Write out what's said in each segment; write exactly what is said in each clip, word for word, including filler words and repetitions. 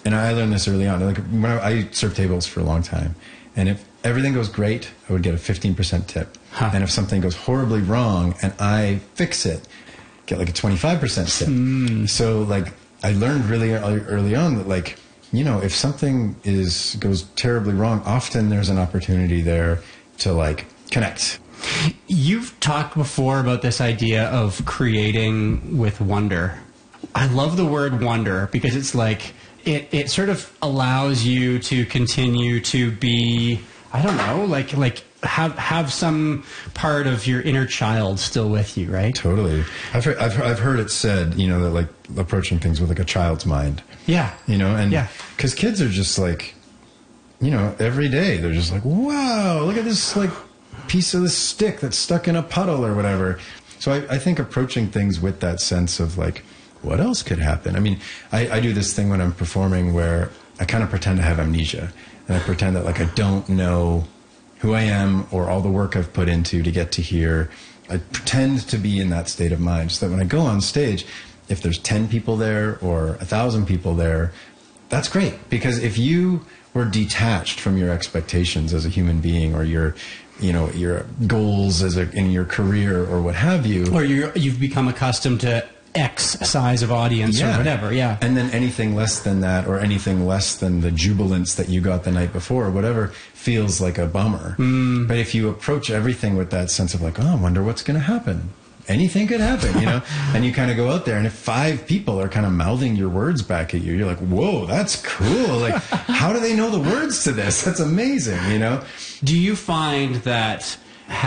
and I learned this early on. Like when I, I served tables for a long time, and if everything goes great, I would get a fifteen percent tip. Huh. And if something goes horribly wrong and I fix it, get like a twenty-five percent tip. Mm. So like I learned really early on that like, you know, if something is goes terribly wrong, often there's an opportunity there to like connect. You've talked before about this idea of creating with wonder. I love the word wonder because it's like it, it sort of allows you to continue to be, I don't know, like like have have some part of your inner child still with you, right? Totally. I've heard, I've, I've heard it said, you know, that like approaching things with like a child's mind. Yeah. You know, and yeah. Because kids are just like, you know, every day they're just like, wow, look at this like piece of the stick that's stuck in a puddle or whatever. So I, I think approaching things with that sense of like, what else could happen? I mean, I, I do this thing when I'm performing where I kind of pretend to have amnesia, and I pretend that like I don't know who I am or all the work I've put into to get to here. I pretend to be in that state of mind so that when I go on stage, if there's ten people there or a thousand people there, that's great. Because if you were detached from your expectations as a human being, or your, you know, your goals as a, in your career or what have you, or you're, you've become accustomed to X size of audience yeah. or whatever, yeah. And then anything less than that, or anything less than the jubilance that you got the night before or whatever, feels like a bummer. Mm. But if you approach everything with that sense of like, oh, I wonder what's going to happen. Anything could happen, you know? And you kind of go out there, and if five people are kind of mouthing your words back at you, you're like, whoa, that's cool. Like, how do they know the words to this? That's amazing, you know? Do you find that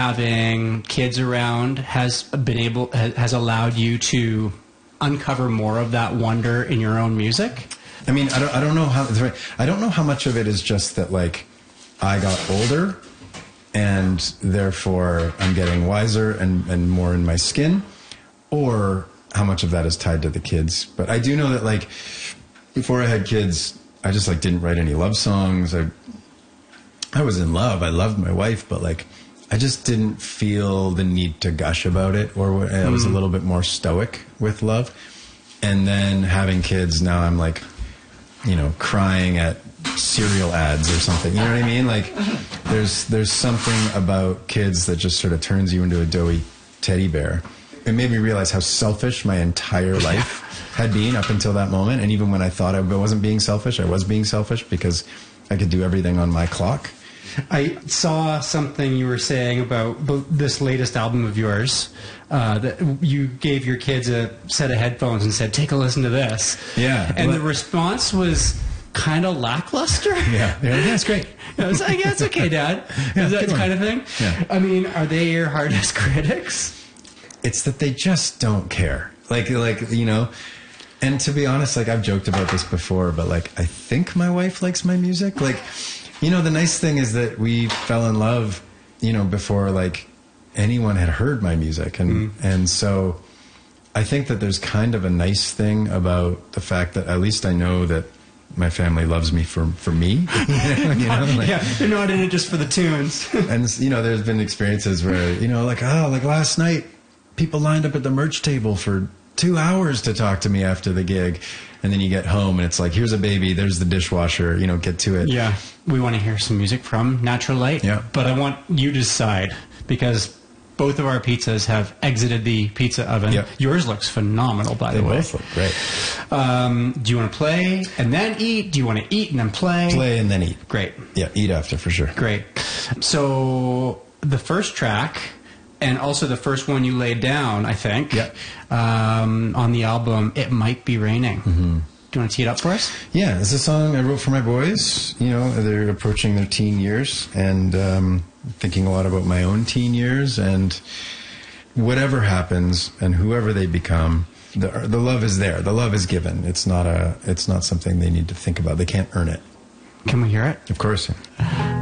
having kids around has been able has allowed you to uncover more of that wonder in your own music? I mean, I don't I don't know how I don't know how much of it is just that like I got older and therefore I'm getting wiser and, and more in my skin, or how much of that is tied to the kids. But I do know that like before I had kids, I just like didn't write any love songs. I I was in love. I loved my wife, but like I just didn't feel the need to gush about it, or I was a little bit more stoic with love. And then having kids, now I'm like, you know, crying at cereal ads or something. You know what I mean? Like, there's there's something about kids that just sort of turns you into a doughy teddy bear. It made me realize how selfish my entire life had been up until that moment. And even when I thought I wasn't being selfish, I was being selfish because I could do everything on my clock. I saw something you were saying about this latest album of yours, uh, that you gave your kids a set of headphones and said, take a listen to this. Yeah. And the response was kind of lackluster. Yeah, yeah, that's great. I was like, yeah, it's okay, Dad. Yeah, Is that good kind one. of thing? Yeah. I mean, are they your hardest critics? It's that they just don't care. Like, like you know, and to be honest, like I've joked about this before, but like I think my wife likes my music. Like, you know, the nice thing is that we fell in love, you know, before like anyone had heard my music. And, mm. and so I think that there's kind of a nice thing about the fact that at least I know that my family loves me for, for me. you know, like, yeah, you're not in it just for the tunes. And, you know, there's been experiences where, you know, like, oh, like last night, people lined up at the merch table for two hours to talk to me after the gig. And then you get home and it's like, here's a baby, there's the dishwasher, you know, get to it. Yeah. We want to hear some music from Natural Light. Yeah. But I want you to decide, because both of our pizzas have exited the pizza oven. Yep. Yours looks phenomenal, by they the way. They both look great. Um, do you want to play and then eat? Do you want to eat and then play? Play and then eat. Great. Yeah, eat after for sure. Great. So the first track, and also the first one you laid down, I think, yep. um, on the album, It Might Be Raining. Mm-hmm. Do you want to tee it up for us? Yeah, it's a song I wrote for my boys. You know, they're approaching their teen years, and um, thinking a lot about my own teen years, and whatever happens and whoever they become, the the love is there. The love is given. It's not a. It's not something they need to think about. They can't earn it. Can we hear it? Of course. Yeah.